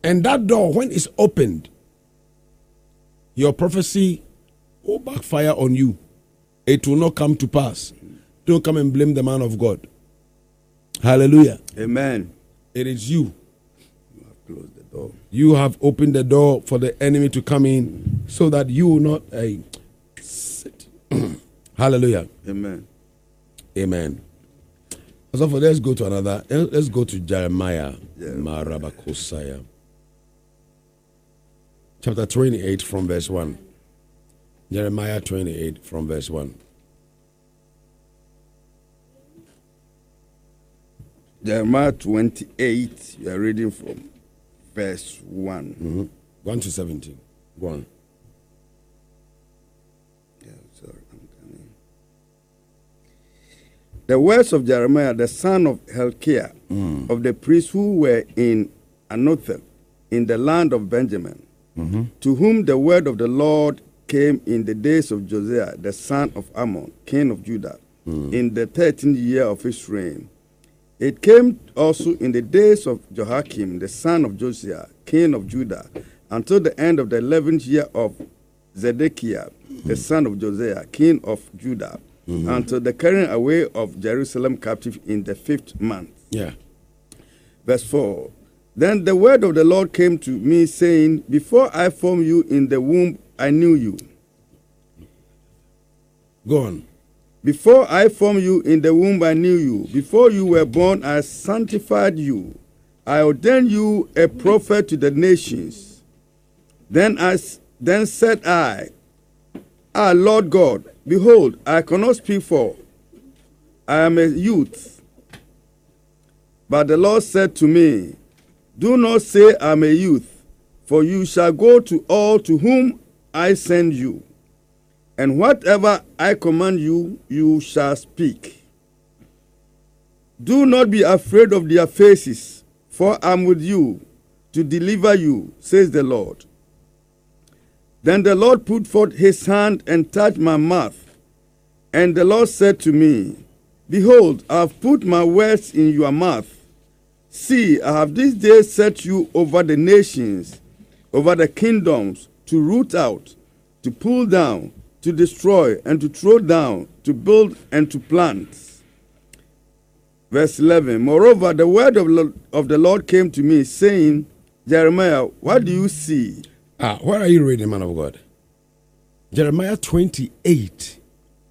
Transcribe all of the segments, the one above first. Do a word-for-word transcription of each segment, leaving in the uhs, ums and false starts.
And that door, when it's opened, your prophecy will backfire on you. It will not come to pass. Don't come and blame the man of God. Hallelujah. Amen. It is you. You have closed the door. You have opened the door for the enemy to come in so that you will not uh, sit. Hallelujah. Amen. Amen. So for let's go to another. Let's go to Jeremiah. Jeremiah. Chapter twenty-eight from verse one. Jeremiah twenty-eight from verse one. Jeremiah twenty-eight, you are reading from verse one. Mm-hmm. one to seventeen. Go on. Yeah, sorry, I'm coming. The words of Jeremiah, the son of Hilkiah, mm. of the priests who were in Anathoth, in the land of Benjamin, mm-hmm. to whom the word of the Lord came in the days of Josiah, the son of Ammon, king of Judah, mm. in the thirteenth year of his reign. It came also in the days of Jehoiakim, the son of Josiah, king of Judah, until the end of the eleventh year of Zedekiah, mm-hmm. the son of Josiah, king of Judah, mm-hmm. until the carrying away of Jerusalem captive in the fifth month. Yeah. Verse four. Then the word of the Lord came to me, saying, Before I formed you in the womb, I knew you. Go on. Before I formed you in the womb, I knew you. Before you were born, I sanctified you. I ordained you a prophet to the nations. Then I, then said I, Ah, Lord God, behold, I cannot speak, for I am a youth. But the Lord said to me, Do not say I am a youth, for you shall go to all to whom I send you. And whatever I command you, you shall speak. Do not be afraid of their faces, for I am with you to deliver you, says the Lord. Then the Lord put forth his hand and touched my mouth. And the Lord said to me, Behold, I have put my words in your mouth. See, I have this day set you over the nations, over the kingdoms, to root out, to pull down, to destroy, and to throw down, to build and to plant. Verse eleven. Moreover, the word of, Lord, of the Lord came to me, saying, Jeremiah, what do you see? Ah, where are you reading, man of God? Jeremiah twenty-eight.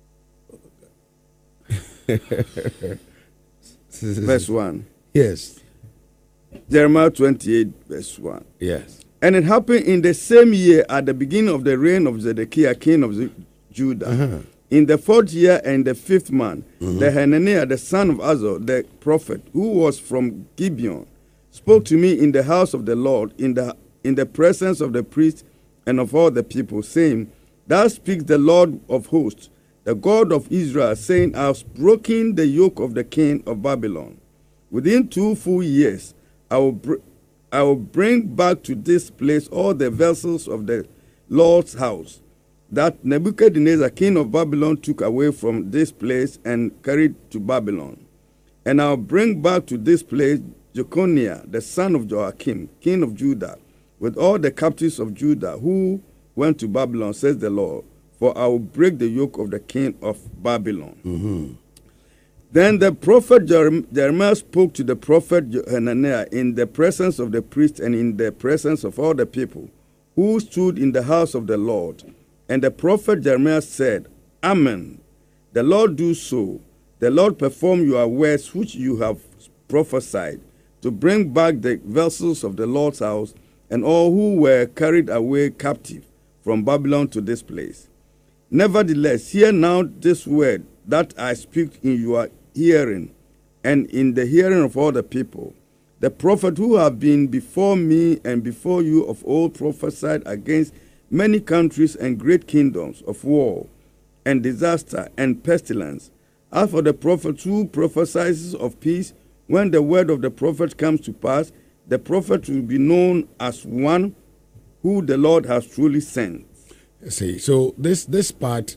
Verse one. Yes. Jeremiah twenty-eight, verse one. Yes. And it happened in the same year, at the beginning of the reign of Zedekiah, king of Judah, uh-huh. in the fourth year and the fifth month, mm-hmm. the Hananiah, the son of Azor, the prophet, who was from Gibeon, spoke to me in the house of the Lord, in the in the presence of the priests and of all the people, saying, Thus speaks the Lord of hosts, the God of Israel, saying, I have broken the yoke of the king of Babylon. Within two full years, I will br- I will bring back to this place all the vessels of the Lord's house that Nebuchadnezzar, king of Babylon, took away from this place and carried to Babylon. And I will bring back to this place Jeconiah, the son of Joachim, king of Judah, with all the captives of Judah who went to Babylon, says the Lord, for I will break the yoke of the king of Babylon. Mm-hmm. Then the prophet Jeremiah spoke to the prophet Hananiah in the presence of the priest and in the presence of all the people who stood in the house of the Lord. And the prophet Jeremiah said, Amen. The Lord do so. The Lord perform your words which you have prophesied, to bring back the vessels of the Lord's house and all who were carried away captive from Babylon to this place. Nevertheless, hear now this word that I speak in your hearing, and in the hearing of all the people. The prophet who have been before me and before you of old prophesied against many countries and great kingdoms of war and disaster and pestilence. As for the prophet who prophesies of peace, when the word of the prophet comes to pass, the prophet will be known as one who the Lord has truly sent. See, so this this part,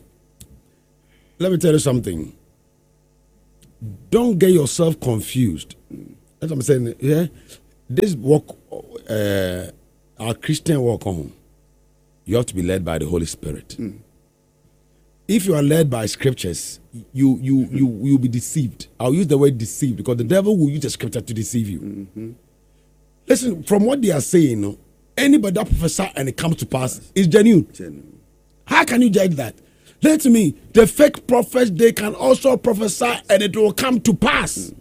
let me tell you something. Don't get yourself confused. That's what I'm saying. Yeah, this work, uh, our Christian walk on, you have to be led by the Holy Spirit. Mm. If you are led by scriptures, you you mm-hmm. you you'll be deceived. I'll use the word deceived because the devil will use the scripture to deceive you. Mm-hmm. Listen, from what they are saying, anybody that prophesies and it comes to pass yes. is genuine. genuine. How can you judge that? Listen to me, the fake prophets, they can also prophesy and it will come to pass. Mm.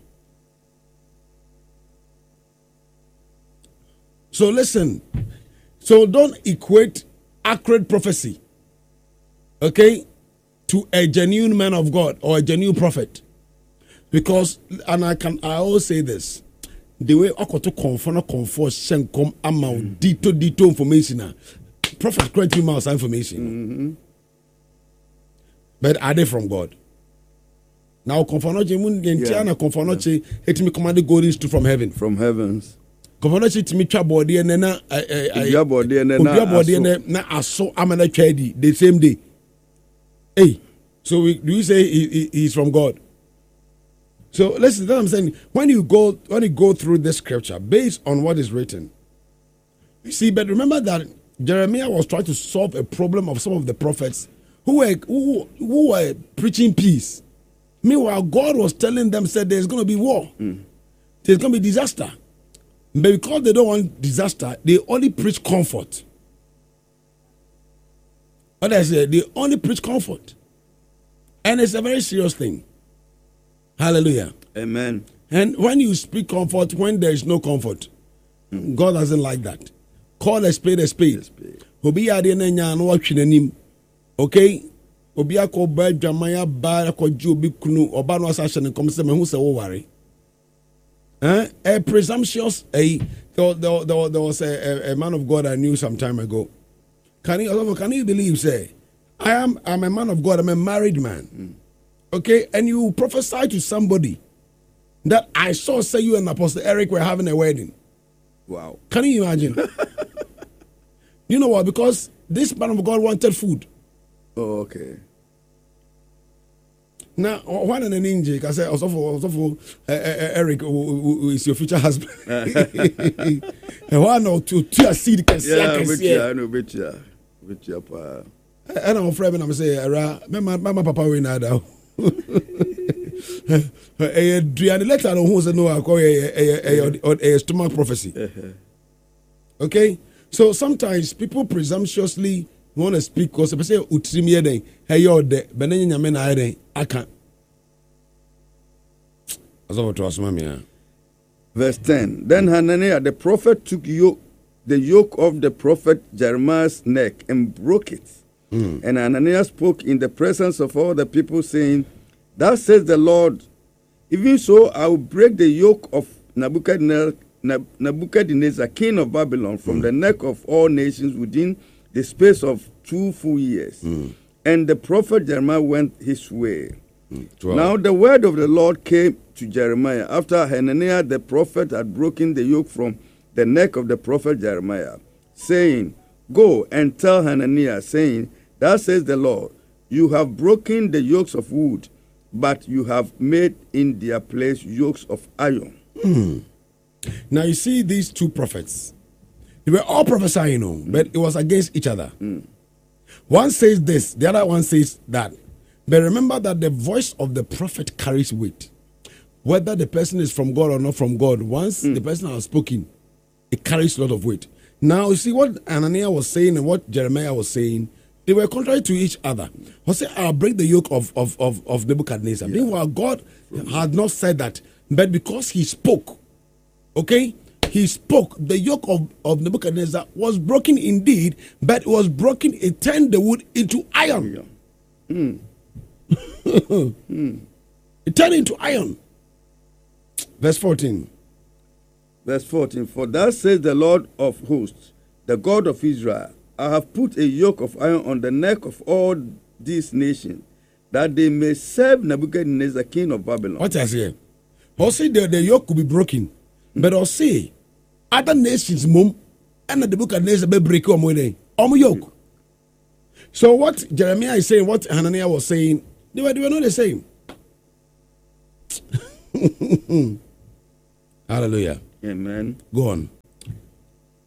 So listen, so don't equate accurate prophecy, okay, to a genuine man of God or a genuine prophet. Because, and I can, I always say this, the way I to confirm, confirm, shenkom, amount, dito, dito information, prophet create three miles information. Mm-hmm. But are they from God? Now, confirm, yeah. confirm, it me command golden to from heaven. From heavens. Confirm, to me try body and then I, body and then na aso amana trade the same day. Hey, so we, do you say he, he, he's from God? So listen, that's what I'm saying. When you go when you go through this scripture based on what is written, you see, but remember that Jeremiah was trying to solve a problem of some of the prophets who were who, who were preaching peace. Meanwhile, God was telling them, said there's going to be war, mm. there's going to be disaster. But because they don't want disaster, they only preach comfort. What I say, they only preach comfort. And it's a very serious thing. Hallelujah. Amen. And when you speak comfort, when there is no comfort, mm. God doesn't like that. Call a spade a spade. Obi ade na nya no watwe nanim. Okay? Obi akoba dwamaya ba akoju obi kunu oba no asa hye ne kom se me hu se wo ware. Eh? A presumptuous a there, there, there, there was a, a, a man of God I knew some time ago. Can you can you believe say I am I'm a man of God, I'm a married man. Mm. Okay, and you prophesy to somebody that I saw say you and Apostle Eric were having a wedding. Wow. Can you imagine? You know what? Because this man of God wanted food. Oh, okay. Now, one in an injury, I said, also for, also for uh, uh, Eric, who, who is your future husband. And one or two, two a seed can see. Yeah, but yeah, I know, but yeah, but yeah, pa. And I'm afraid when I'm saying, "Mama, mama, papa, we know now." The letter on who's no, I call a stomach prophecy. Okay, so sometimes people presumptuously want to speak because they say utrimi eden hey yo de benenya nyame na eden aka aso to asoma me. Verse ten. Then Hananiah the prophet took yoke, the yoke of the prophet Jeremiah's neck and broke it. Mm. And Hananiah spoke in the presence of all the people, saying, "Thus says the Lord, even so I will break the yoke of Nebuchadnezzar, Nebuchadnezzar king of Babylon, from mm. the neck of all nations within the space of two full years." Mm. And the prophet Jeremiah went his way. Mm. Now the word of the Lord came to Jeremiah after Hananiah the prophet had broken the yoke from the neck of the prophet Jeremiah, saying, "Go and tell Hananiah, saying, Thus says the Lord, you have broken the yokes of wood, but you have made in their place yokes of iron." Mm. Now you see these two prophets. They were all prophesying, you know, mm. but it was against each other. Mm. One says this, the other one says that. But remember that the voice of the prophet carries weight. Whether the person is from God or not from God, once mm. the person has spoken, it carries a lot of weight. Now, you see what Hananiah was saying and what Jeremiah was saying, they were contrary to each other. He said, "I'll break the yoke of, of, of, of Nebuchadnezzar." Yeah. Meanwhile, God had not said that, but because he spoke, okay, he spoke, the yoke of, of Nebuchadnezzar was broken indeed, but it was broken, it turned the wood into iron. Yeah. Mm. mm. It turned into iron. Verse fourteen. Verse fourteen. For thus says the Lord of hosts, the God of Israel, I have put a yoke of iron on the neck of all these nations, that they may serve Nebuchadnezzar king of Babylon. What I say? Also, the, the yoke could be broken, mm. but I'll say, other nations, mum, and the Nebuchadnezzar may break on my yoke. So what Jeremiah is saying, what Hananiah was saying, they were, they were not the same. Hallelujah. Amen. Go on.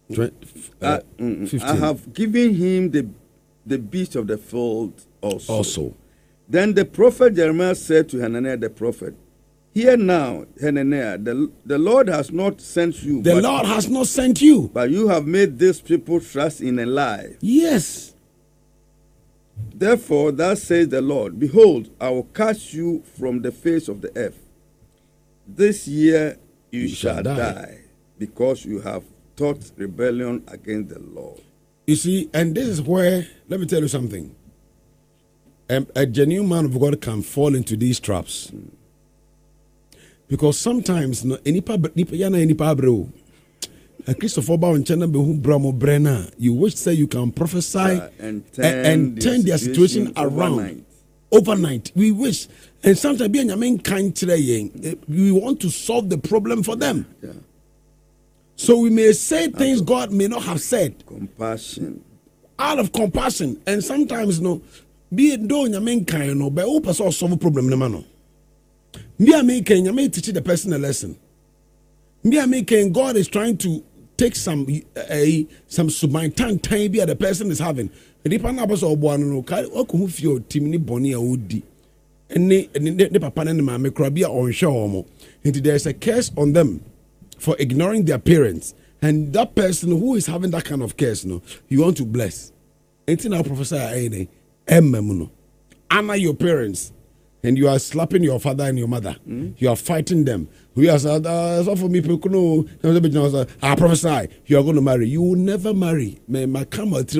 Twen- uh, I, mm, fifteen. I have given him the, the beast of the field also. Also. Then the prophet Jeremiah said to Hananiah the prophet, hear now, Hananiah, the, the Lord has not sent you. The but, Lord has not sent you. But you have made this people trust in a lie. Yes. Therefore, thus says the Lord, behold, I will cast you from the face of the earth. This year you, You shall, shall die. die. because you have taught rebellion against the Lord. You see, and this is where, let me tell you something. A, a genuine man of God can fall into these traps. Mm. Because sometimes, no, enipa nipa yana enipa bro. A Christopher ba onchana behu bramo brena. You wish say you can prophesy uh, and turn, and turn their situation, situation around overnight. overnight. We wish, and sometimes be nyame kan kire yen. We want to solve the problem for them. Yeah. So we may say things God may not have said. Compassion. Out of compassion, and sometimes no. Be it do nyame kan no, but who person solve problem no man no. Me a me can nyame teach the person a lesson. Me a me can God is trying to take some a uh, some submittant time be the person is having. The pana person obo anu no ka o ko hu fie o tim ni boni a odi. Ene ne papa ne ma me kra bia on hwe omo. Until there is a curse on them for ignoring their parents, and that person who is having that kind of curse no, you want to bless. Until now professor ayene emmemuno. Honor your parents. And you are slapping your father and your mother. Mm. You are fighting them. We are saying, uh, for me, I prophesy, you are going to marry. You will never marry. But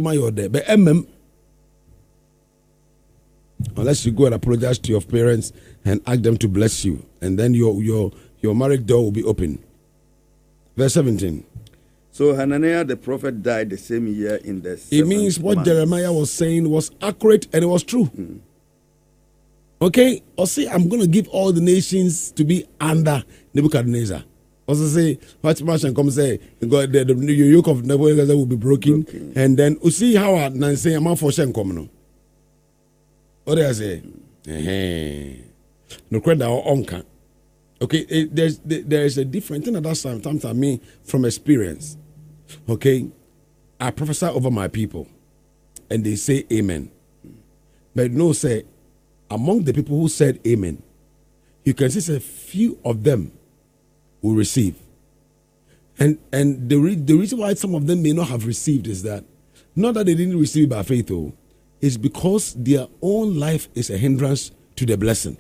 unless you go and apologize to your parents and ask them to bless you. And then your your your marriage door will be open. Verse seventeen. So Hananiah the prophet died the same year in the It means what month. Jeremiah was saying was accurate and it was true. Mm. Okay, or say I'm going to give all the nations to be under Nebuchadnezzar. Also say, watch much and come say, God, the, the, the yoke of Nebuchadnezzar will be broken. broken. And then you see how I say, I'm for Shen come. What do I say? No credit or onka. Okay, it, there's there is a different thing at that sometimes I mean from experience. Okay, I prophesy over my people, and they say amen. But no say. Among the people who said amen, you can see a few of them will receive. And and the, re- the reason why some of them may not have received is that, not that they didn't receive by faith, though, is because their own life is a hindrance to the blessing.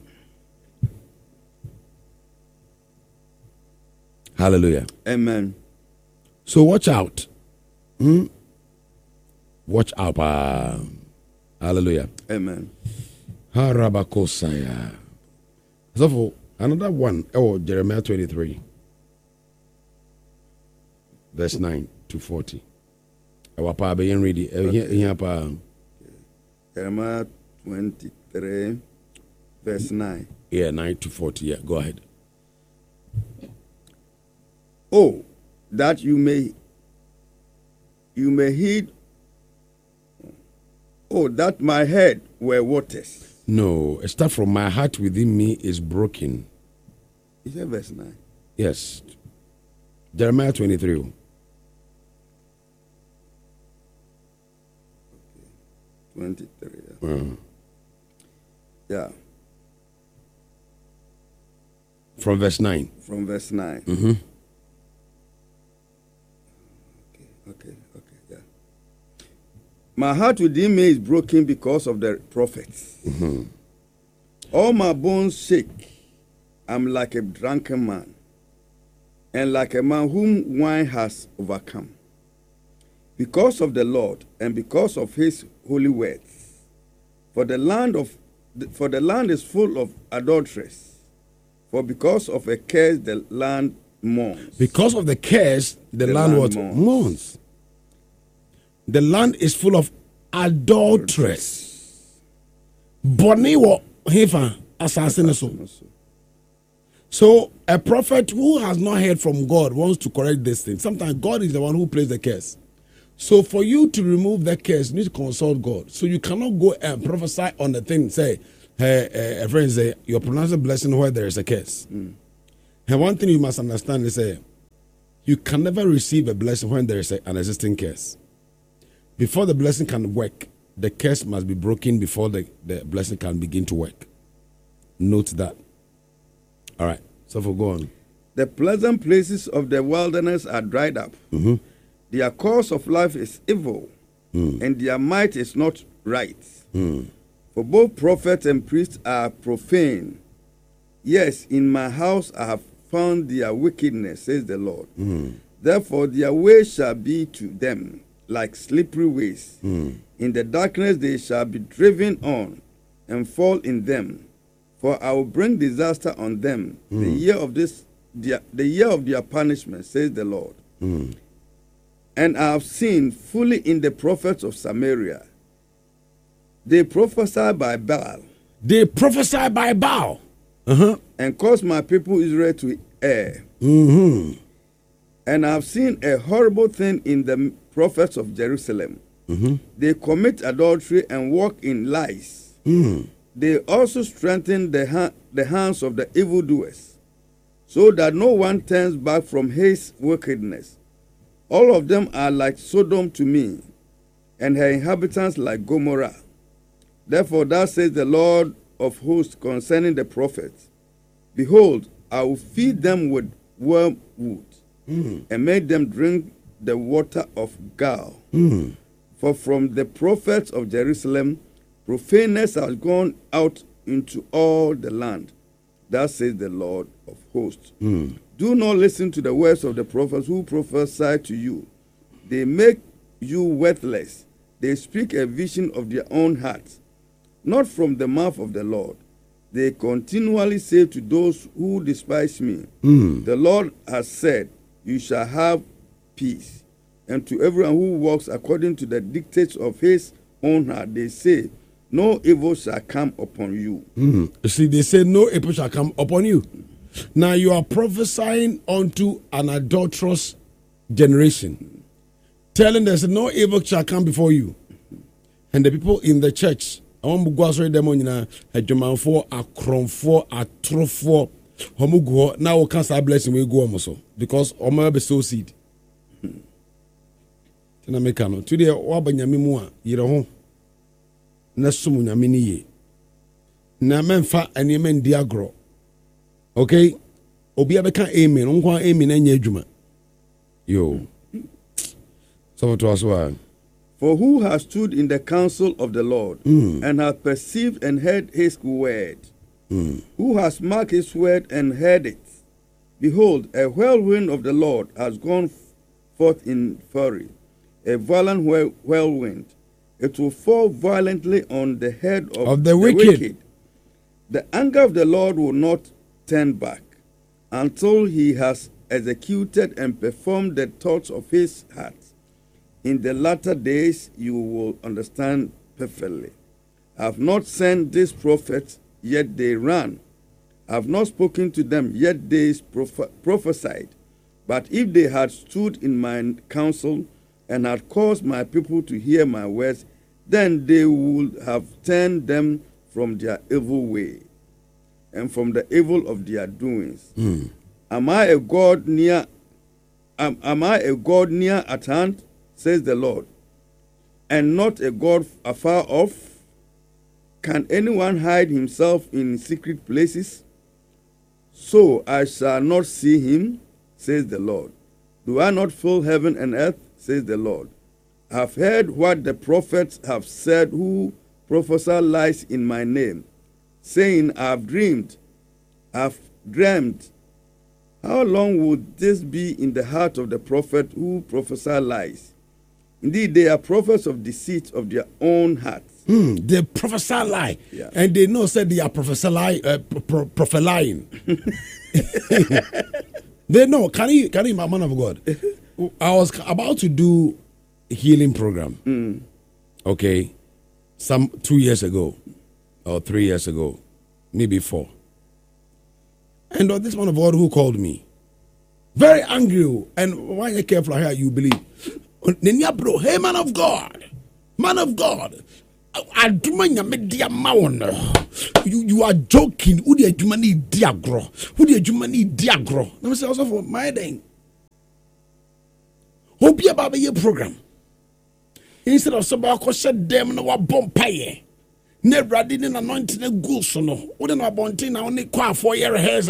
Hallelujah. Amen. So watch out. Hmm? Watch out. Uh, hallelujah. Amen. Harabakosaya. So for another one, oh, Jeremiah twenty-three, verse nine to forty. Our pa be ready. Jeremiah twenty-three, verse nine. Yeah, nine to forty. Yeah, go ahead. Oh, that you may you may heed. Oh, that my head were waters. No, a stuff from my heart within me is broken. Is that verse nine? Yes. Jeremiah twenty-three. Okay. twenty-three. Yeah. Uh-huh. Yeah. From verse nine. From verse nine. Mm-hmm. Okay, okay, okay, yeah. My heart within me is broken because of the prophets. Mm-hmm. All my bones shake. I'm like a drunken man, and like a man whom wine has overcome. Because of the Lord and because of his holy words. For the land of for the land is full of adulteress. For because of a curse the land mourns. Because of the curse the, the land, land mourns. mourns. The land is full of adulteress. Boni wo hefa assassin so. So a prophet who has not heard from God wants to correct this thing. Sometimes God is the one who plays the curse. So for you to remove that curse, you need to consult God. So you cannot go and prophesy on the thing. Say, hey, a friend say, you're pronouncing blessing where there is a curse. Mm. And one thing you must understand is, uh, You can never receive a blessing when there is a, an existing curse. Before the blessing can work, the curse must be broken before the, the blessing can begin to work. Note that. All right. So for go on. The pleasant places of the wilderness are dried up. Mm-hmm. Their course of life is evil, Mm. and their might is not right. Mm. For both prophets and priests are profane. Yes, in my house I have found their wickedness, says the Lord. Mm. Therefore their way shall be to them like slippery ways. Mm. In the darkness they shall be driven on and fall in them. For I will bring disaster on them, Mm. the year of this, their, the year of their punishment, says the Lord. Mm. And I have seen fully in the prophets of Samaria. They prophesy by Baal. They prophesy by Baal. Uh-huh. And cause my people Israel to err. Mm-hmm. And I have seen a horrible thing in the prophets of Jerusalem. Mm-hmm. They commit adultery and walk in lies. Mm. They also strengthen the, ha- the hands of the evildoers, so that no one turns back from his wickedness. All of them are like Sodom to me, and her inhabitants like Gomorrah. Therefore, thus says the Lord of hosts concerning the prophets, Behold, I will feed them with wormwood, Mm. and make them drink the water of gall. Mm. For from the prophets of Jerusalem, profaneness has gone out into all the land. Thus says the Lord of hosts. Mm. Do not listen to the words of the prophets who prophesy to you. They make you worthless. They speak a vision of their own hearts, not from the mouth of the Lord. They continually say to those who despise me, Mm. The Lord has said, you shall have peace. And to everyone who walks according to the dictates of his own heart, they say, no evil shall come upon you. Mm. You see, they say no evil shall come upon you. Now you are prophesying unto an adulterous generation, telling us no evil shall come before you. And the people in the church, I want to go them on a German for a cron for a true for homugo. Now we can't start blessing we go also because Oma be so seed. Tina mekano today wabanyamimu a yire ho na sumu nyamini ye na memfa enema ndi agro. Okay, obi abeka amen nkwa amen anya adwuma yo so to us why. For who has stood in the counsel of the Lord, Mm. and has perceived and heard his word? Mm. Who has marked his word and heard it? Behold, a whirlwind of the Lord has gone forth in fury, a violent whirl- whirlwind. It will fall violently on the head of, Of the wicked. The anger of the Lord will not turn back until he has executed and performed the thoughts of his heart. In the latter days you will understand perfectly. I have not sent these prophets, yet they ran. I have not spoken to them, yet they proph- prophesied. But if they had stood in my counsel and had caused my people to hear my words, then they would have turned them from their evil way and from the evil of their doings. Mm. Am I a God near? Am, am I a God near at hand? Says the Lord, and not a God afar off? Can anyone hide himself in secret places? So I shall not see him, says the Lord. Do I not fill heaven and earth, says the Lord? I have heard what the prophets have said who prophesy lies in my name, saying, I have dreamed, I have dreamed. How long would this be in the heart of the prophet who prophesy lies? Indeed, they are prophets of deceit of their own hearts. Mm. They prophesy lie, Yeah. and they know said they are prophesying. Uh, pro- prophesying. They know. Can you, can you, my man of God? I was about to do a healing program. Mm. Okay, some two years ago or three years ago, maybe four. And uh, this man of God who called me, very angry. And why you careful here? You believe? Nenya bro, hey man of God, man of God. You you are joking. Who the Germany diagro? Who the Germany diagro? Let me say also for my thing. Hope you about your program. Instead of somebody shut them no bomb pie. Never did an anointing a goose no. Wouldn't have bontin only qua four year hairs.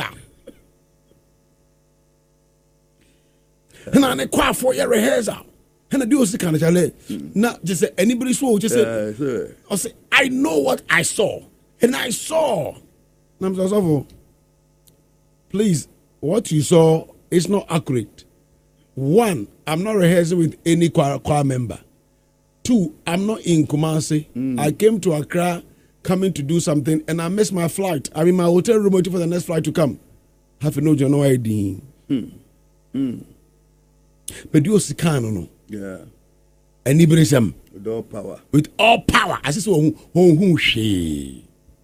And I qua four year hairs out. And I do also kind of tell not just say anybody saw, just say, I say, I know what I saw. And I saw. I'm so please, what you saw is not accurate. One, I'm not rehearsing with any choir, choir member. Two, I'm not in Kumasi. Mm. I came to Accra coming to do something and I missed my flight. I'm in my hotel room waiting for the next flight to come. Have you know you know I did. Mm. Mm. But you see can no. Yeah. Anybody some with all power. With all power. I just who who she.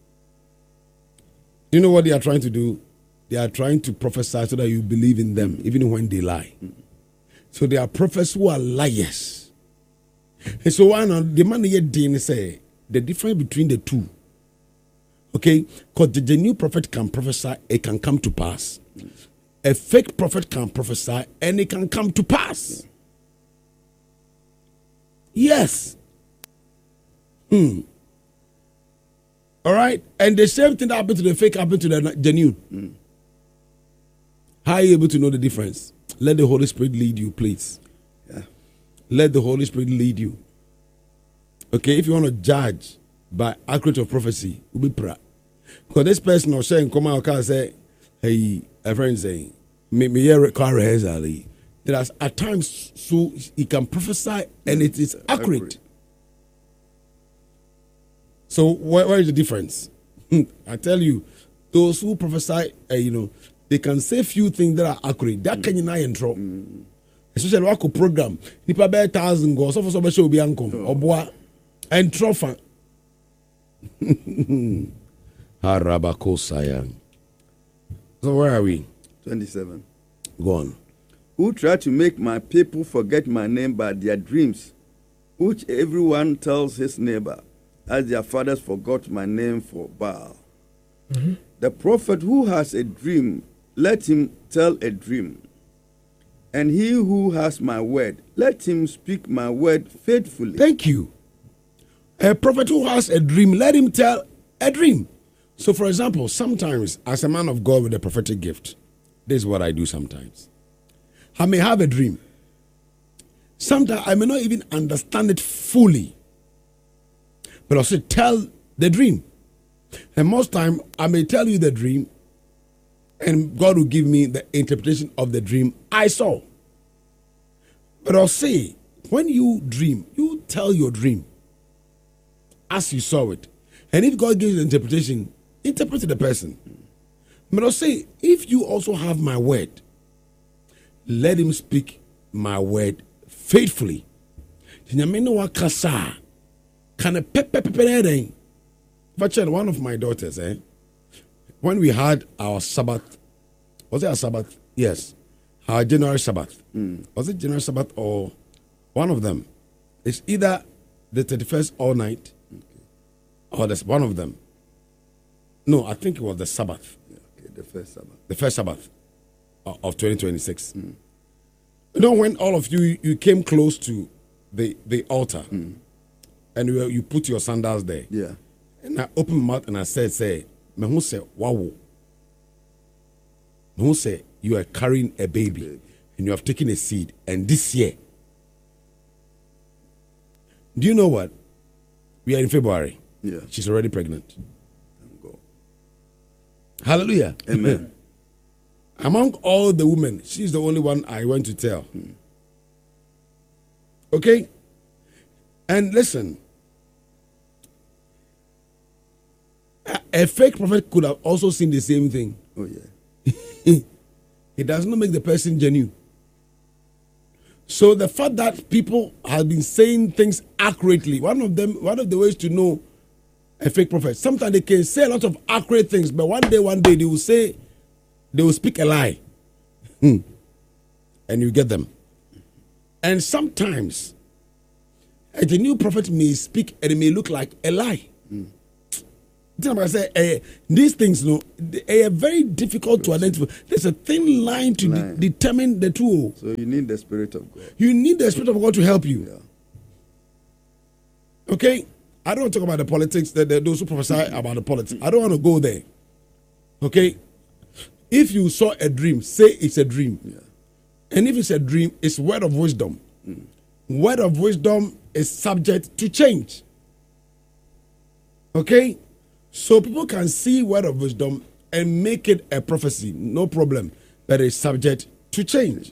You know what they are trying to do? They are trying to prophesy so that you believe in them, even when they lie. Mm. So there are prophets who are liars. And so one the man here didn't say the difference between the two. Okay? Because the, the new prophet can prophesy, it can come to pass. Mm. A fake prophet can prophesy and it can come to pass. Mm. Yes. Hmm. All right? And the same thing that happened to the fake happened to the genuine. Mm. How are you able to know the difference? Let the Holy Spirit lead you, please. Yeah. Let the Holy Spirit lead you. Okay, if you want to judge by accurate of prophecy, we'll be proud. Because this person was saying, come out and say, hey, a friend saying, me me hear car early. There are at times so he can prophesy and it is accurate. accurate. So where, where is the difference? I tell you, those who prophesy, uh, you know, they can say few things that are accurate. That mm. can you not intro. Mm. Especially wako program. Nipa be thousand go. So for so be show be ankom. Oboa and trofa. Harabako sayang. So where are we? twenty-seven. Go on. Who try to make my people forget my name by their dreams, which everyone tells his neighbor, as their fathers forgot my name for Baal. Mm-hmm. The prophet who has a dream, let him tell a dream. And he who has my word, let him speak my word faithfully. Thank you. A prophet who has a dream, let him tell a dream. So, for example, sometimes as a man of God with a prophetic gift, this is what I do sometimes. I may have a dream. Sometimes I may not even understand it fully. But I'll say, tell the dream. And most time, I may tell you the dream, and God will give me the interpretation of the dream I saw. But I'll say, when you dream, you tell your dream as you saw it. And if God gives you the interpretation, interpret to the person. But I'll say, if you also have my word, let him speak my word faithfully. One of my daughters, eh, when we had our Sabbath, was it our Sabbath? Yes. Our January Sabbath. Mm. Was it January Sabbath or one of them? It's either the thirty-first all night okay. or there's one of them. No, I think it was the Sabbath. Yeah, okay, the first Sabbath. The first Sabbath of twenty twenty-six. Mm. You know, when all of you, you came close to the, the altar mm. and you, you put your sandals there. Yeah. And I opened my mouth and I said, say, me who say, wow. Me who say, you are carrying a baby, baby and you have taken a seed. And this year, do you know what? We are in February. Yeah. She's already pregnant. Go. Hallelujah. Amen. Among all the women, she's the only one I went to tell. Hmm. Okay? And listen, a, a fake prophet could have also seen the same thing. Oh, yeah. It does not make the person genuine. So the fact that people have been saying things accurately, one of them, one of the ways to know a fake prophet, sometimes they can say a lot of accurate things, but one day, one day they will say, they will speak a lie. Hmm. And you get them. And sometimes a new prophet may speak and it may look like a lie. Mm. I say, uh, these things, no, they are very difficult to identify. There's a thin line to line. De- determine the two. So you need the Spirit of God. You need the Spirit of God to help you. Yeah. Okay? I don't want to talk about the politics, the, the, those who prophesy about the politics. I don't want to go there. Okay? If you saw a dream, say it's a dream. Yeah. And if it's a dream, it's word of wisdom. Mm. Word of wisdom is subject to change. Okay? So people can see word of wisdom and make it a prophecy, no problem, but it's subject to change.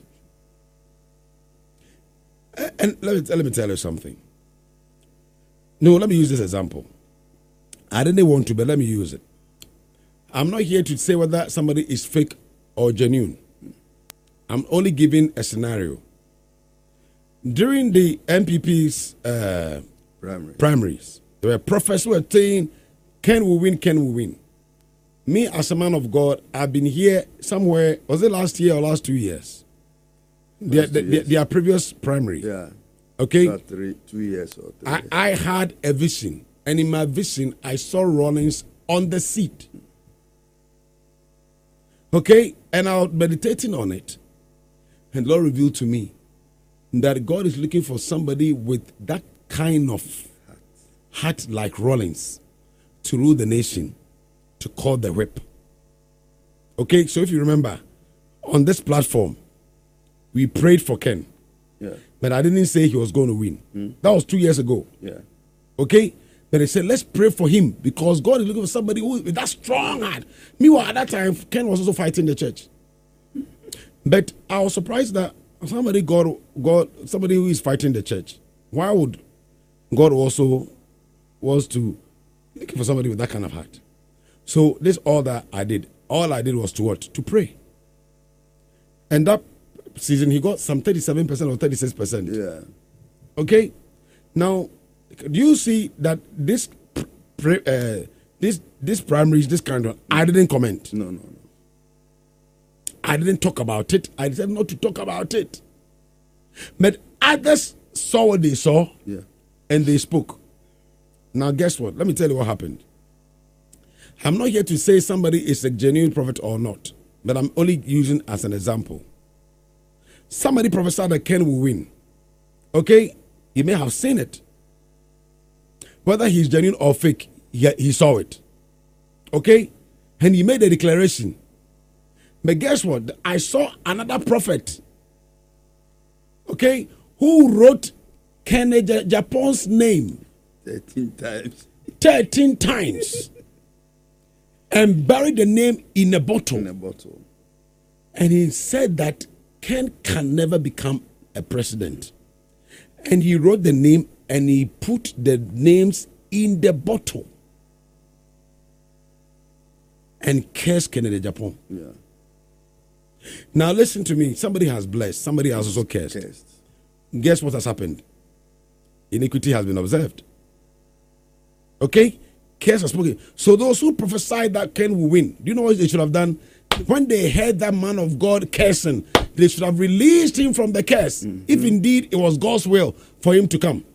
And let me, let me tell you something. No, let me use this example. I didn't want to, but let me use it. I'm not here to say whether somebody is fake or genuine. I'm only giving a scenario. During the M P P's uh, Primary. primaries, there were prophets who were saying, Ken will win, Ken will win. Me, as a man of God, I've been here somewhere, was it last year or last two years? Their, Last two their, years. their previous primary. Yeah. Okay? About three, two years or three I, years. I had a vision, and in my vision, I saw Rawlings on the seat. Okay? And I was meditating on it. And the Lord revealed to me that God is looking for somebody with that kind of heart like Rawlings to rule the nation, to call the whip. Okay? So if you remember, on this platform, we prayed for Ken. Yeah. But I didn't say he was going to win. Mm. That was two years ago. Yeah. Okay? But I said, let's pray for him because God is looking for somebody who with that strong heart. Meanwhile, at that time, Ken was also fighting the church. But I was surprised that somebody God, God, somebody who is fighting the church, why would God also was to looking for somebody with that kind of heart? So this all that I did. All I did was to what? To pray. And that season he got some thirty-seven percent or thirty-six percent. Yeah. Okay? Now, do you see that this pre, uh, this this primaries, this kind of, I didn't comment. No, no, no. I didn't talk about it. I decided not to talk about it. But others saw what they saw Yeah. and they spoke. Now, guess what? Let me tell you what happened. I'm not here to say somebody is a genuine prophet or not, but I'm only using as an example. Somebody prophesied that Ken will win. Okay? You may have seen it. Whether he's genuine or fake, he, he saw it. Okay? And he made a declaration. But guess what? I saw another prophet, okay, who wrote Ken Japon's name thirteen times. thirteen times and buried the name in a bottle. In a bottle. And he said that Ken can never become a president. And he wrote the name and he put the names in the bottle and cursed Kennedy Japan. Yeah. Now listen to me. Somebody has blessed. Somebody has also cursed. Cursed. Guess what has happened? Iniquity has been observed. Okay? Curse has spoken. So those who prophesied that Ken will win, do you know what they should have done? When they heard that man of God cursing, they should have released him from the curse, mm-hmm. if indeed it was God's will for him to come.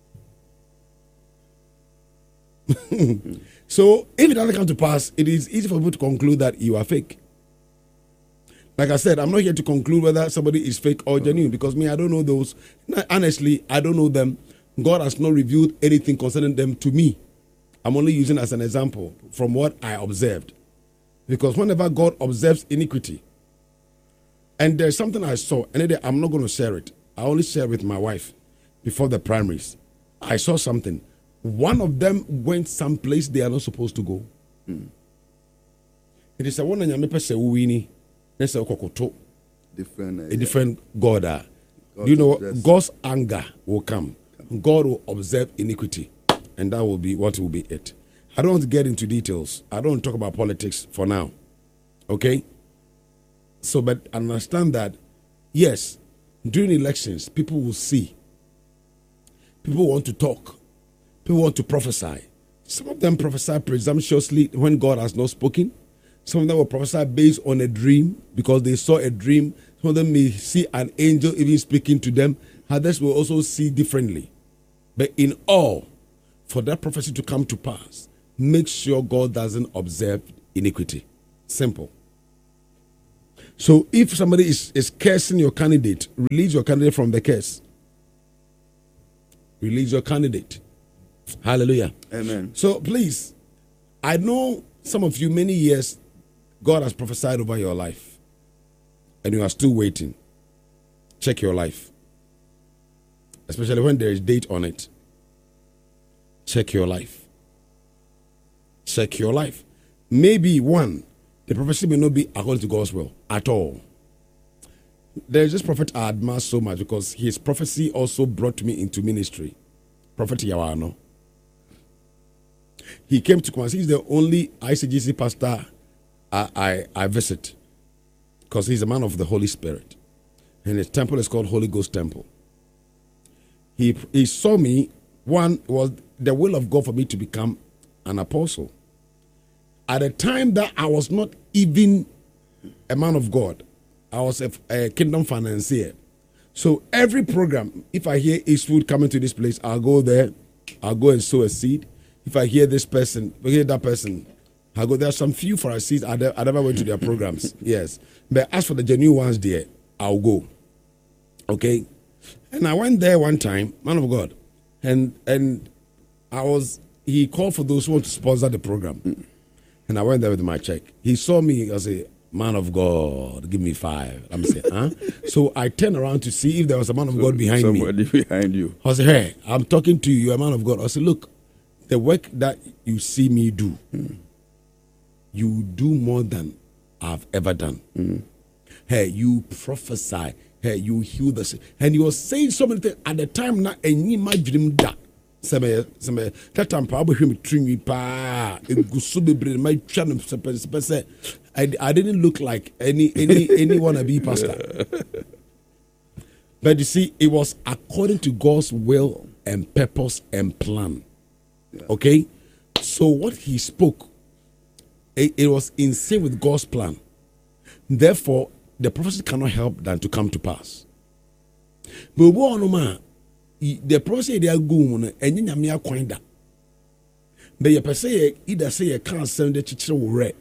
So if it doesn't come to pass, it is easy for people to conclude that you are fake. Like I said, I'm not here to conclude whether somebody is fake or genuine because me, I don't know those. Honestly, I don't know them. God has not revealed anything concerning them to me. I'm only using as an example from what I observed. Because whenever God observes iniquity, and there's something I saw, and I'm not going to share it. I only share with my wife before the primaries. I saw something. One of them went someplace they are not supposed to go. Mm. It is a one and you There's a kokoto. Different, uh, a different God. Uh. Do you know what? God's anger will come. God will observe iniquity. And that will be what will be it. I don't want to get into details. I don't want to talk about politics for now. Okay? So, but understand that, yes, during elections, people will see. People want to talk. People want to prophesy. Some of them prophesy presumptuously when God has not spoken. Some of them will prophesy based on a dream because they saw a dream. Some of them may see an angel even speaking to them. Others will also see differently. But in all, for that prophecy to come to pass, make sure God doesn't observe iniquity. Simple. So if somebody is, is cursing your candidate, release your candidate from the curse. Release your candidate. Hallelujah. Amen. So please, I know some of you, many years, God has prophesied over your life, and you are still waiting. Check your life. Especially when there is date on it. Check your life. Check your life. Maybe one, the prophecy may not be according to God's will at all. There is this prophet I admire so much because his prophecy also brought me into ministry. Prophet Yawano. He came to Kumasi. He's the only I C G C pastor I, I, I visit because he's a man of the Holy Spirit. And his temple is called Holy Ghost Temple. He, he saw me. One was the will of God for me to become an apostle. At a time that I was not even a man of God, I was a, a kingdom financier. So every program, if I hear Eastwood coming to this place, I'll go there. I'll go and sow a seed. If I hear this person, I hear that person, I'll go. There are some few Pharisees. I, I never went to their programs. Yes. But as for the genuine ones there, I'll go. Okay. And I went there one time, man of God. And and I was, he called for those who want to sponsor the program. And I went there with my check. He saw me as a man of God, give me five. I'm saying, huh? So I turned around to see if there was a man of So, God behind somebody me. Somebody behind you. I said, hey, I'm talking to you, you're a man of God. I said, look, the work that you see me do, mm. you do more than I've ever done. Mm. Hey, you prophesy. Hey, you heal the sick. And he was saying so many things at the time. Not any my dream that. Some some that time probably him trim pa. My channel. I I didn't look like any any any wannabe pastor. But you see, it was according to God's will and purpose and plan. Yeah. Okay, so what he spoke, it, it was in sync with God's plan. Therefore, the prophecy cannot help than to come to pass. But the prophecy they are going and you me acquaint that. But you per se either say you can't send the teacher read.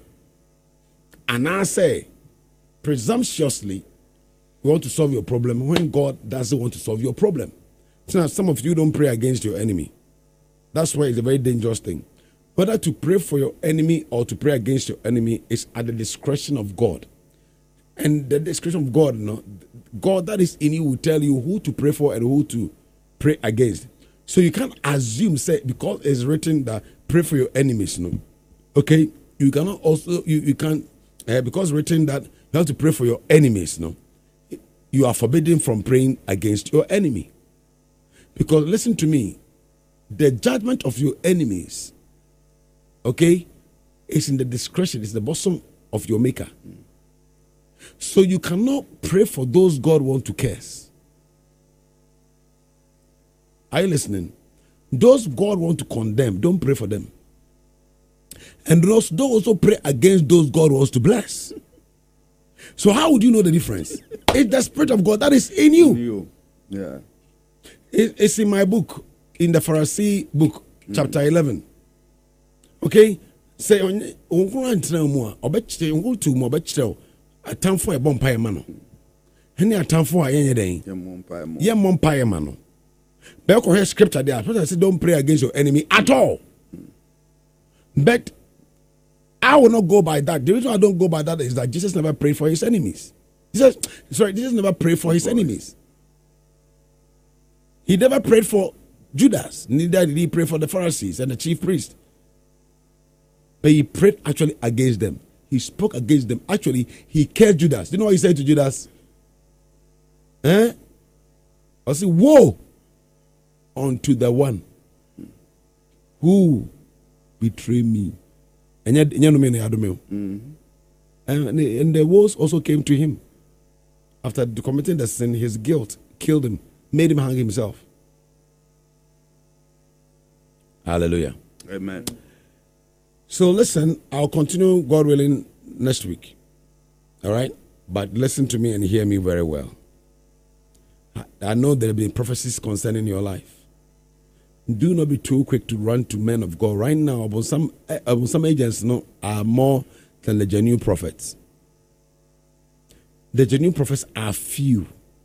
And I say presumptuously you want to solve your problem when God doesn't want to solve your problem. So now some of you don't pray against your enemy. That's why it's a very dangerous thing. Whether to pray for your enemy or to pray against your enemy is at the discretion of God. And the discretion of God, no, God that is in you will tell you who to pray for and who to pray against. So you can't assume, say, because it's written that pray for your enemies, no. Okay? You cannot also, you, you can't, uh, because it's written that you have to pray for your enemies, no. You are forbidden from praying against your enemy. Because listen to me, the judgment of your enemies, okay, is in the discretion, it's the bosom of your maker. So you cannot pray for those God wants to curse. Are you listening? Those God wants to condemn, don't pray for them. And those don't also pray against those God wants to bless. So how would you know the difference? It's the Spirit of God that is in you. In you. Yeah. It, it's in my book, in the Pharisee book, mm. chapter eleven. Okay? Say, atamfo e bompa e ma no hene atamfo a yenye den ye mompa e ma no be ko he scripture there so say don't pray against your enemy at all. But I will not go by that. The reason I don't go by that is that Jesus never prayed for his enemies. Jesus sorry Jesus never prayed for his enemies. He never prayed for Judas, neither did he pray for the Pharisees and the chief priest, but he prayed actually against them. He spoke against them. Actually, he cursed Judas. Do you know what he said to Judas? Eh? I said, woe unto the one who betrayed me. And yet, mm-hmm. and, and the woes also came to him. After committing the sin, his guilt killed him, made him hang himself. Hallelujah. Amen. So listen, I'll continue, God willing, next week. All right? But listen to me and hear me very well. I, I know there have been prophecies concerning your life. do not be too quick to run to men of God. Right now, about some about some agents no, are more than the genuine prophets. The genuine prophets are few.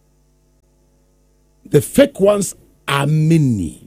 The fake ones are many.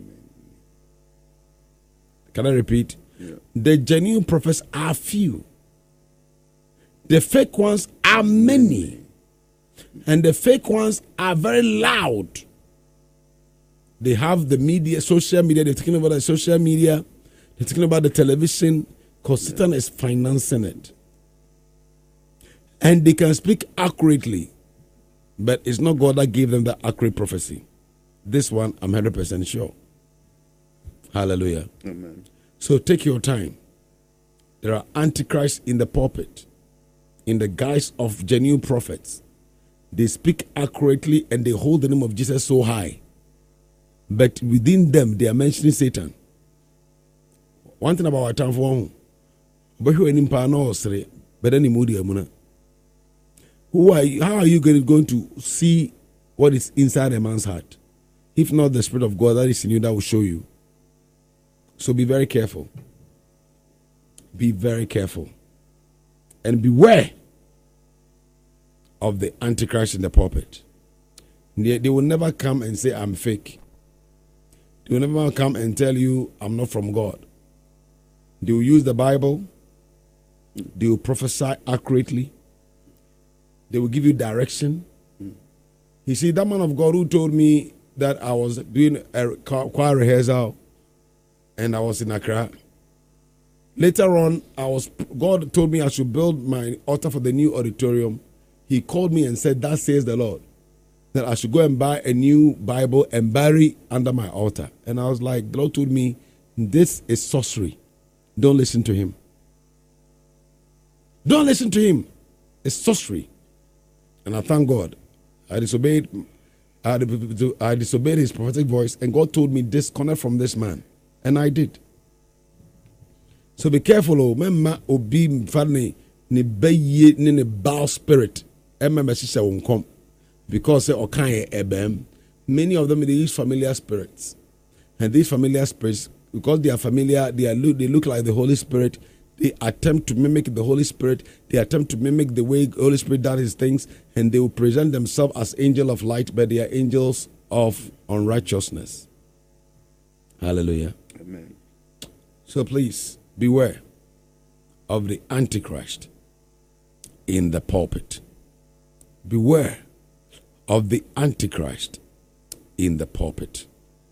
Can I repeat? Yeah. The genuine prophets are few. The fake ones are many. And the fake ones are very loud. They have the media, social media. They're talking about the social media. They're talking about the television because Satan is financing it. And they can speak accurately, but it's not God that gave them the accurate prophecy. This one, I'm one hundred percent sure. Hallelujah. Amen. So take your time. There are antichrists in the pulpit, in the guise of genuine prophets. They speak accurately and they hold the name of Jesus so high. But within them, they are mentioning Satan. One thing about our time for one, but who any pano but any moody amuna. Who are you, how are you going to see what is inside a man's heart? If not the Spirit of God that is in you that will show you. So be very careful. Be very careful. And beware of the Antichrist in the pulpit. They, they will never come and say, I'm fake. They will never come and tell you, I'm not from God. They will use the Bible. They will prophesy accurately. They will give you direction. You see, that man of God who told me that I was doing a choir rehearsal and I was in Accra. Later on, I was God told me I should build my altar for the new auditorium. He called me and said, that says the Lord, that I should go and buy a new Bible and bury under my altar. And I was like, the Lord told me, this is sorcery. Don't listen to him. Don't listen to him. It's sorcery. And I thank God. I disobeyed, I disobeyed his prophetic voice, and God told me, disconnect from this man. And I did. So be careful, oh, mema obi fani ni beye ni ni bow spirit. Emma sisa won't come because okay ebem. Many of them they use familiar spirits, and these familiar spirits, because they are familiar, they are they look like the Holy Spirit. They attempt to mimic the Holy Spirit. They attempt to mimic the way the Holy Spirit does his things, and they will present themselves as angels of light, but they are angels of unrighteousness. Hallelujah. Amen. So please beware of the Antichrist in the pulpit. Beware of the Antichrist in the pulpit.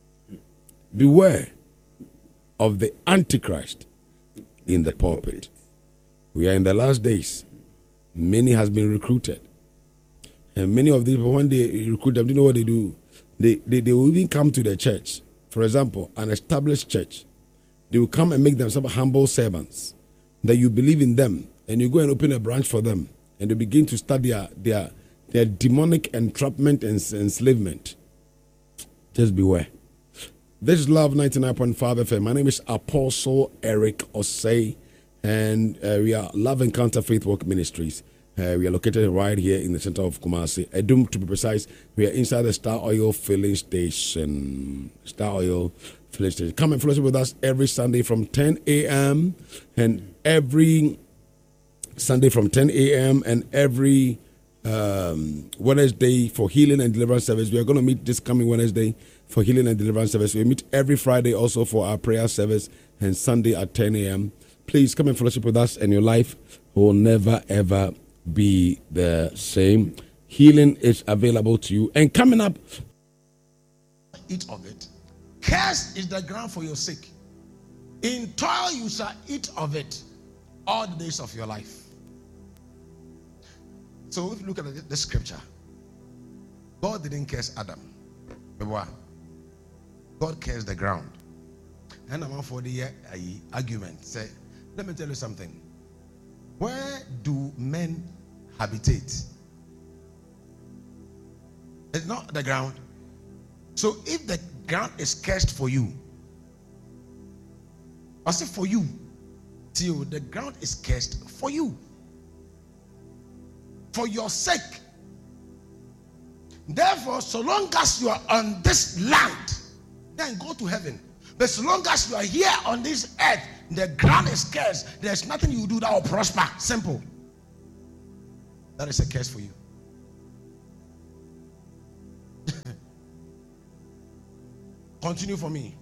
Beware of the Antichrist in the pulpit. We are in the last days. Many has been recruited. And many of these people, when they recruit them, do you know what they do? They, they, they will even come to the church. For example, an established church. They will come and make themselves humble servants. That you believe in them. And you go and open a branch for them. And they begin to start their, their, their demonic entrapment and enslavement. Just beware. This is Love ninety-nine point five F M. My name is Apostle Eric Osei, and uh, we are Love Encounter Faith Work Ministries. Uh, we are located right here in the center of Kumasi. Edum, to be precise, we are inside the Star Oil filling station. Star Oil filling station. Come and fellowship with us every Sunday from ten a.m. and every Sunday from ten a.m. and every um, Wednesday for healing and deliverance service. We are going to meet this coming Wednesday for healing and deliverance service. We meet every Friday also for our prayer service, and Sunday at ten a.m. Please come and fellowship with us, and your life will never ever be the same. Healing is available to you. And coming up, eat of it. Cursed is the ground for your sake. In toil you shall eat of it all the days of your life. So if you look at the scripture, God didn't curse Adam. God cursed the ground. And I'm for the argument. Say, let me tell you something. Where do men habitate? It's not the ground. So if the ground is cursed for you, I say for you, till the ground is cursed for you, for your sake. Therefore, so long as you are on this land, then go to heaven. But so long as you are here on this earth, the ground is cursed. There's nothing you do that will prosper. Simple. That is a curse for you. Continue for me.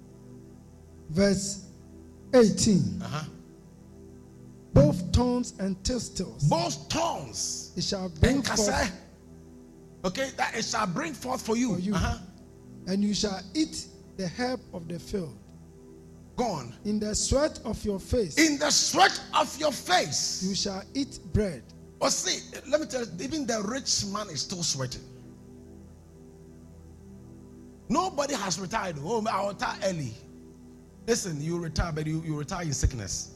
Verse eighteen. Uh-huh. Both thorns and thistles. Both thorns. It shall bring Enkase. forth Okay, that it shall bring forth for you. for you, Uh-huh. and you shall eat the herb of the field. Go on. In the sweat of your face, In the sweat of your face. you shall eat bread. But see, let me tell you, even the rich man is still sweating. Nobody has retired. Oh, I'll retire early. Listen, you retire, but you, you retire in sickness.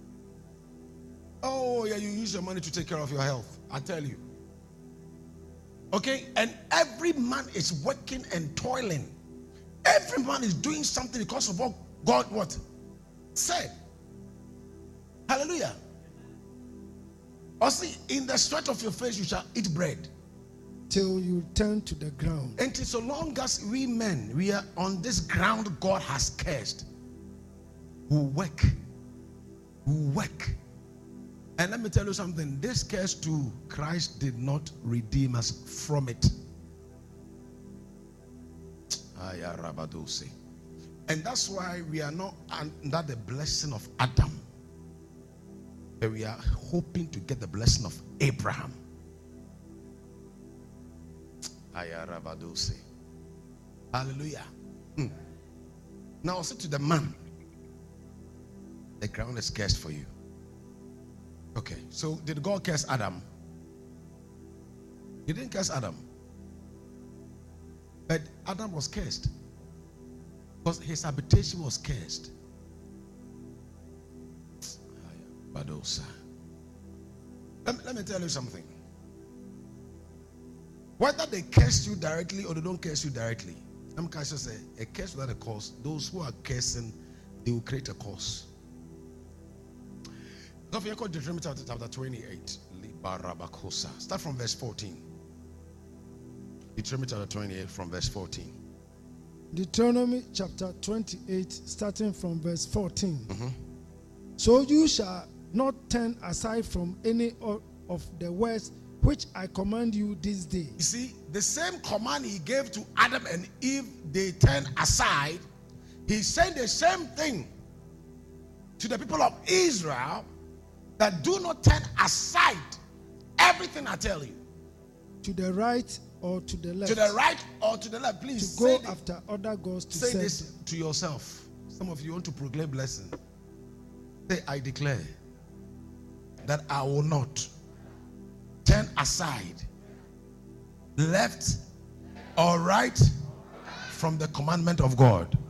Oh, yeah, you use your money to take care of your health. I tell you. Okay? And every man is working and toiling. Every man is doing something because of what God what? Said. Hallelujah. Or see, in the sweat of your face you shall eat bread. Till you turn to the ground. And so long as we men, we are on this ground God has cursed, we work. We work. And let me tell you something, this curse too, Christ did not redeem us from it. And that's why we are not under the blessing of Adam, but we are hoping to get the blessing of Abraham. Hallelujah. Hmm. Now say to the man, the ground is cursed for you. Okay, so did God curse Adam? He didn't curse Adam. But Adam was cursed because his habitation was cursed. Let me, let me tell you something. Whether they curse you directly or they don't curse you directly, some cases say a curse without a cause. Those who are cursing, they will create a cause. Don't forget Deuteronomy chapter twenty-eight. Start from verse fourteen. Deuteronomy chapter twenty-eight from verse fourteen. Deuteronomy chapter twenty-eight, starting from verse fourteen. Mm-hmm. So you shall not turn aside from any of the words which I command you this day. You see, the same command he gave to Adam and Eve, they turned aside. He said the same thing to the people of Israel, that do not turn aside everything I tell you. To the right or to the left. To the right or to the left. Please to go say after other gods to say serve this them. to yourself. Some of you want to proclaim blessing. Say, I declare that I will not turn aside, left or right, from the commandment of God.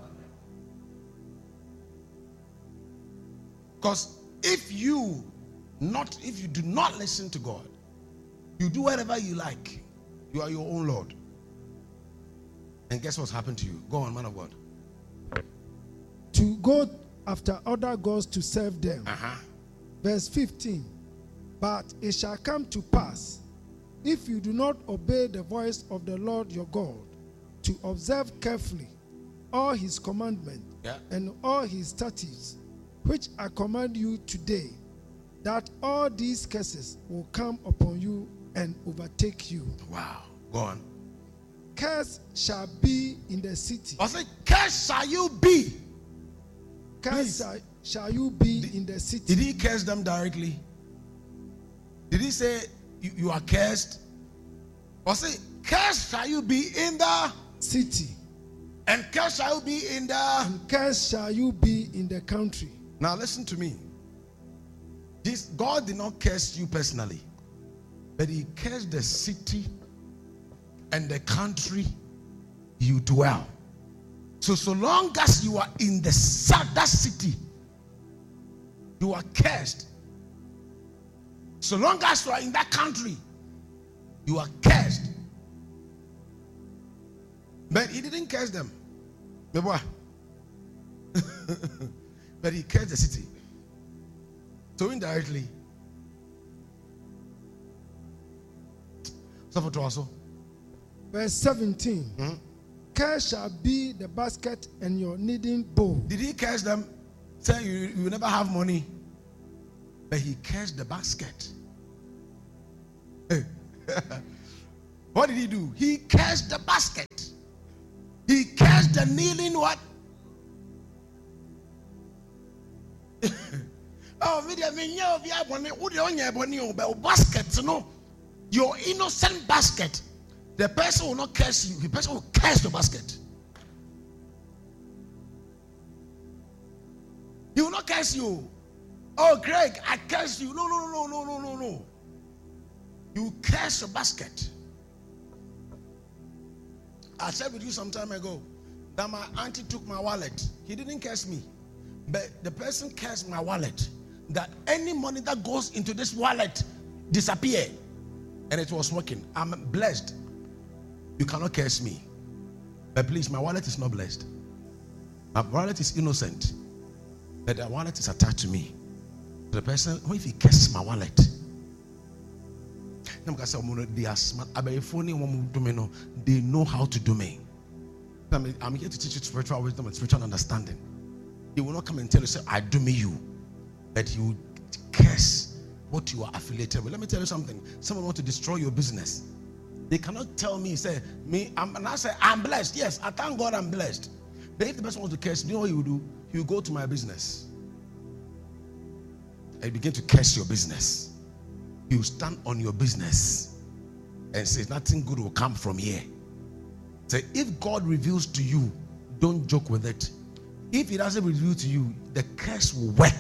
Because if you not if you do not listen to God, you do whatever you like, you are your own Lord. And guess what's happened to you? Go on, man of God. To go after other gods to serve them. Uh-huh. Verse fifteen. But it shall come to pass, if you do not obey the voice of the Lord your God, to observe carefully all his commandments, Yeah. and all his statutes, which I command you today, that all these curses will come upon you and overtake you. Wow. Go on. Curse shall be in the city. I say, curse shall you be. Curse shall, shall you be Did- in the city. Did he curse them directly? Did he say you, you are cursed? Or say, curse shall you be in the, City. and curse shall you be in the. And curse shall you be in the country. Now listen to me. This God did not curse you personally, but he cursed the city and the country you dwell. So so long as you are in the south, that city, you are cursed. So long as you are in that country, you are cursed. But he didn't curse them. Mais boy. But he cursed the city. So indirectly. So for also. Verse seventeen. Hmm? curse shall be the basket and your kneading bowl. Did he curse them? Say you, you will never have money. But he cursed the basket. What did he do? He cursed the basket. He cursed the kneeling what? Oh, media me know we have one. Who the only one but basket? No, your innocent basket. The person will not curse you. The person will curse the basket. He will not curse you. Oh, Greg, I curse you. No, no, no, no, no, no, no. You curse your basket. I shared with you some time ago that my auntie took my wallet. He didn't curse me, but the person cursed my wallet. That any money that goes into this wallet disappear, and it was working. I'm blessed. You cannot curse me, but please, my wallet is not blessed. My wallet is innocent, but the wallet is attached to me. The person, if he curses my wallet, they are smart. They know how to do me. I'm here to teach you spiritual wisdom and spiritual understanding. He will not come and tell you, say, I do me you. But he will curse what you are affiliated with. Let me tell you something. Someone wants to destroy your business. They cannot tell me, say, me, I'm, and I say, I'm blessed. Yes, I thank God I'm blessed. But if the person wants to curse, you know what he will do? He will go to my business and begin to curse your business. He will stand on your business and say, nothing good will come from here. Say, if God reveals to you, don't joke with it. If he doesn't reveal to you, the curse will work.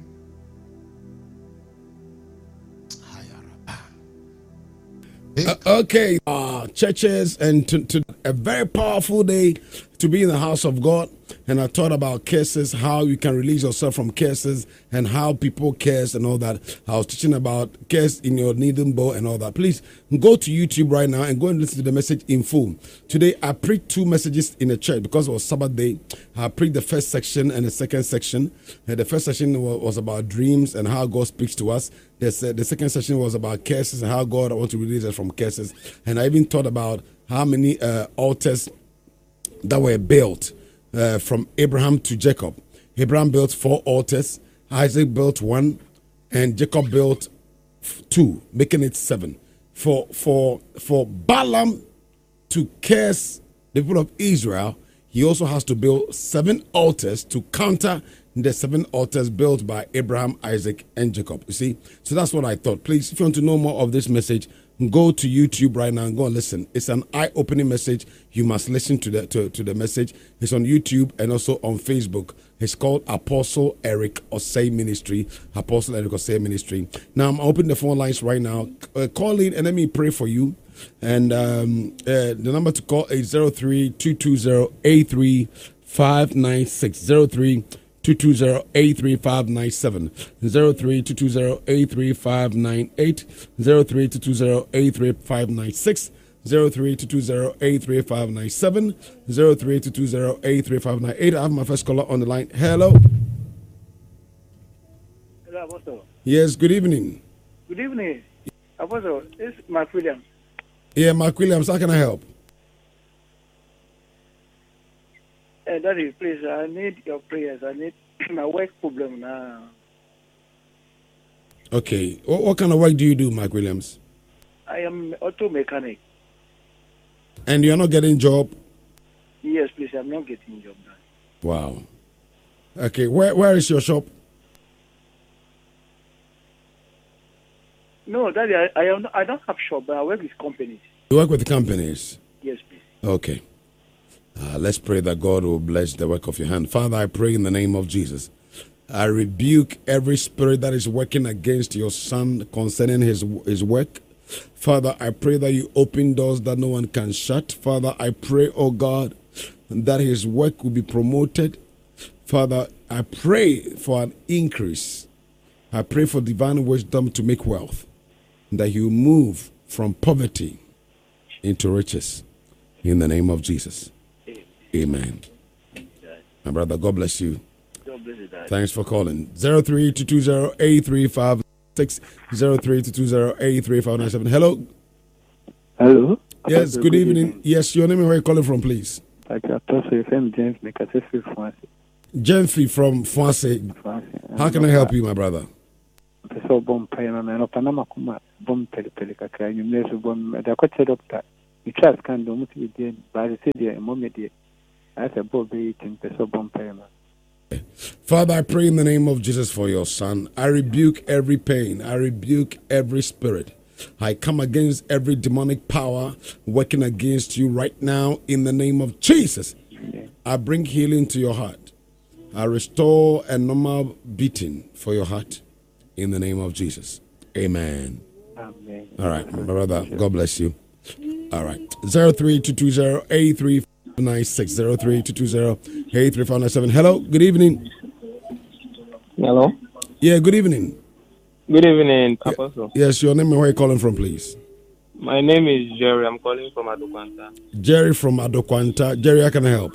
Uh, okay, uh, churches, and to, to a very powerful day to be in the house of God. And I thought about curses, how you can release yourself from curses, and how people curse and all that. I was teaching about curse in your kneading bowl and all that. Please go to YouTube right now and go and listen to the message in full. Today I preached two messages in the church because it was Sabbath day. I preached the first section and the second section. And the first section was about dreams and how God speaks to us. The, the second section was about curses and how God wants to release us from curses. And I even thought about how many uh, altars that were built uh, from Abraham to Jacob. Abraham built four altars, Isaac built one, and Jacob built two, making it seven. For for for Balaam to curse the people of Israel, he also has to build seven altars to counter the seven altars built by Abraham, Isaac, and Jacob. You see? So that's what I thought. Please, if you want to know more of this message, go to YouTube right now and go and listen. It's an eye-opening message. You must listen to the to, to the message. It's on YouTube and also on Facebook. It's called Apostle Eric Osei Ministry. Apostle Eric Osei Ministry. Now, I'm opening the phone lines right now. Uh, call in and let me pray for you. And um, uh, the number to call is zero three two two zero eight three five nine six. zero three two two zero eight three five nine seven, zero three two two zero eight three five nine eight, zero three two two zero eight three five nine six, zero three two two zero eight three five nine seven, zero three two two zero eight three five nine eight. I have my first caller on the line. Hello. Hello, Apostle. Yes, good evening. Good evening. Apostle, it's Mark Williams. Yeah, Mark Williams, how can I help? Uh, Daddy, please, I need your prayers. I need my work problem now. Okay. What, what kind of work do you do, Mark Williams? I am auto mechanic. And you're not getting job? Yes, please, I'm not getting job now. Wow. Okay, where where is your shop? No, Daddy, I, I, am, I don't have shop, but I work with companies. You work with companies? Yes, please. Okay. Uh, let's pray that God will bless the work of your hand. Father, I pray in the name of Jesus. I rebuke every spirit that is working against your son concerning his, his work. Father, I pray that you open doors that no one can shut. Father, I pray, oh God, that his work will be promoted. Father, I pray for an increase. I pray for divine wisdom to make wealth, that you move from poverty into riches. In the name of Jesus. Amen. My brother, God bless you. God bless you, Dad. Thanks for calling. zero three two two zero eight three five six, zero three two two zero eight three five nine seven. Hello. Hello. Yes, good, good evening. evening. Yes, your name and where you calling from, please. Pachato, so if I'm James, make a safe for Jenfrey from Fonse. How can I help you, my brother? So bomb payment and Panama Kuma, bomb pelipelica, you may bomb the coach doctor. You trust can do much with them, but I said, dear, moment, dear. I said, Bob, eating the bomb payment. Father, I pray in the name of Jesus for your son. I rebuke every pain. I rebuke every spirit. I come against every demonic power working against you right now in the name of Jesus. I bring healing to your heart. I restore a normal beating for your heart in the name of Jesus. Amen. Amen. All right, my brother. God bless you. All right. zero three two two zero eight three five nine six zero three two two zero eight three five nine seven. Hello. Good evening. Hello. Yeah, good evening. Good evening, Apostle. Yes, your name and where you calling from, please? My name is Jerry. I'm calling from Adokwanta. Jerry from Adokwanta. Jerry, how can I help?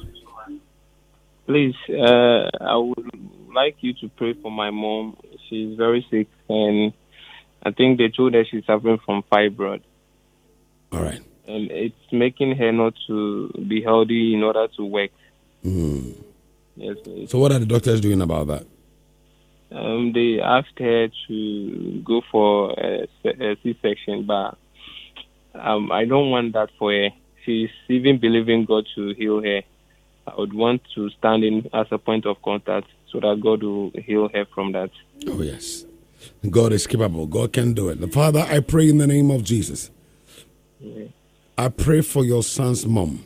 Please, uh, I would like you to pray for my mom. She's very sick, and I think they told her she's suffering from fibroid. All right. And it's making her not to be healthy in order to work. Mm. Yes. Please. So what are the doctors doing about that? Um, they asked her to go for a, a C-section, but um, I don't want that for her. She's even believing God to heal her. I would want to stand in as a point of contact so that God will heal her from that. Oh, yes. God is capable. God can do it. The Father, I pray in the name of Jesus. Yeah. I pray for your son's mom.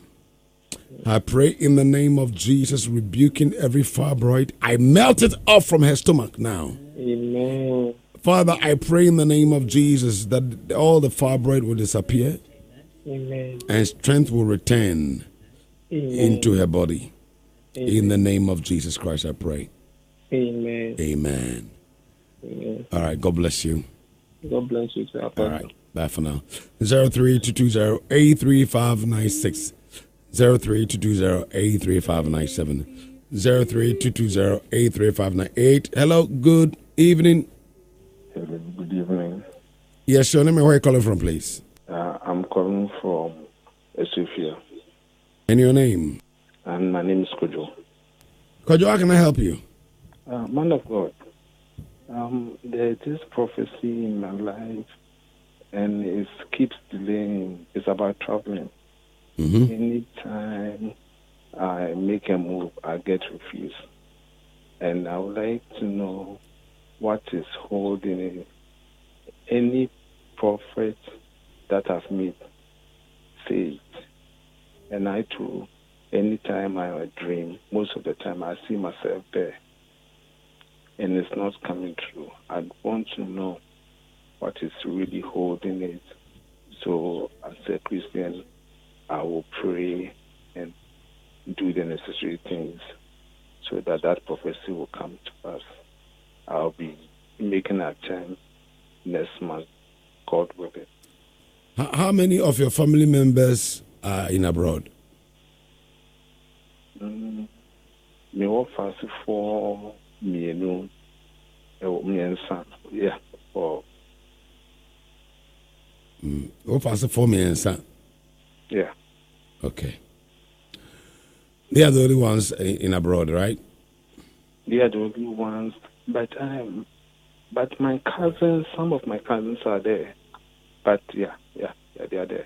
I pray in the name of Jesus, rebuking every fibroid. I melt it off from her stomach now. Amen. Father, I pray in the name of Jesus that all the fibroid will disappear. Amen. And strength will return Amen. into her body. Amen. In the name of Jesus Christ, I pray. Amen. Amen. Amen. All right, God bless you. God bless you, sir. All right, bye for now. zero three two two zero eight three five nine six. zero three two two zero eight three five nine seven. zero three two two zero eight three five nine eight. Hello, good evening. Hello, good evening. Yes, your name and where are you calling from, please? Uh, I'm calling from Ethiopia. And your name? And my name is Kojo. Kojo, how can I help you? Uh, man of God, um, there is this prophecy in my life, and it keeps delaying. It's about traveling. Mm-hmm. Anytime I make a move, I get refused. And I would like to know what is holding it. Any prophet that I've met, say it. And I too, anytime I dream, most of the time I see myself there. And it's not coming true. I want to know what is really holding it. So as a Christian, I will pray and do the necessary things so that that prophecy will come to pass. I'll be making an attempt next month, God willing. How many of your family members are in abroad? Mm, me wa fast for me no, me and son, yeah, or Mm. What fast for me and son? Yeah. Okay. They are the only ones in abroad, right? They are the only ones, but um, but my cousins, some of my cousins are there, but yeah, yeah, yeah, they are there.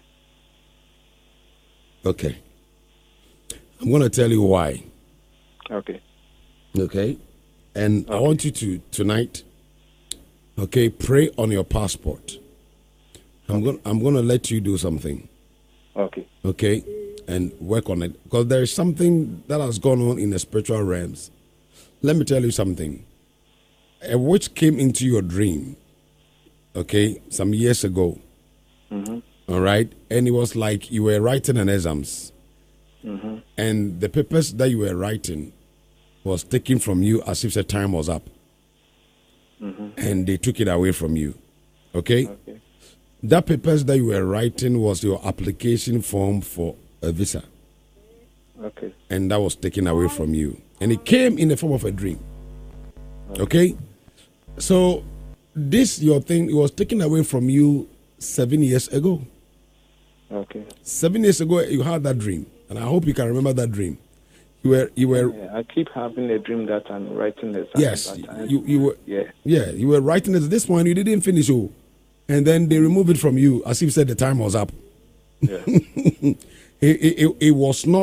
Okay. I'm going to tell you why. Okay. Okay. And okay. I want you to, tonight, okay, pray on your passport. I'm going I'm going to let you do something. Okay. Okay? And work on it. Because there is something that has gone on in the spiritual realms. Let me tell you something. A witch came into your dream, okay, some years ago. Mm-hmm. All right? And it was like you were writing an exams. Mm-hmm. And the papers that you were writing was taken from you as if the time was up. Mm-hmm. And they took it away from you. Okay? Okay. That papers that you were writing was your application form for a visa. Okay. And that was taken away from you. And it came in the form of a dream. Okay? okay? So this, your thing, it was taken away from you seven years ago. Okay. Seven years ago, you had that dream. And I hope you can remember that dream. You were, you were. Yeah, I keep having a dream that I'm writing the exam. Yes, but I- you, you were. Yeah. Yeah, you were writing it. This one you didn't finish, oh, and then they removed it from you as if said the time was up. Yeah. it, it, it, it was not